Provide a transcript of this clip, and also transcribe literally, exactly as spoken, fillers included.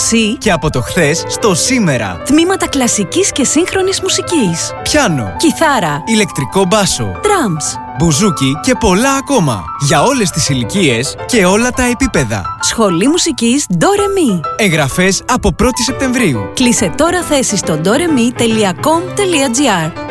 σι και από το χθες στο σήμερα. Τμήματα κλασικής και σύγχρονης μουσικής. Πιάνο, Κιθάρα, ηλεκτρικό μπάσο, drums, μπουζούκι και πολλά ακόμα. Για όλες τις ηλικίες και όλα τα επίπεδα. Σχολή Μουσικής Ντορεμί. Εγγραφές από πρώτη Σεπτεμβρίου. Κλείσε τώρα θέση στο ντορεμί τελεία κομ τελεία τζι άρ.